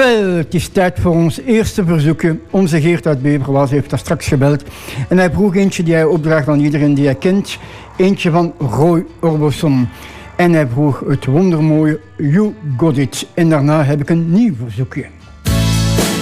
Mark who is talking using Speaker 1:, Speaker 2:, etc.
Speaker 1: Wel, het is tijd voor ons eerste verzoekje. Onze Geert uit Beverwaas heeft daar straks gebeld. En hij vroeg eentje die hij opdraagt aan iedereen die hij kent. Eentje van Roy Orbison. En hij vroeg het wondermooie You Got It. En daarna heb ik een nieuw verzoekje.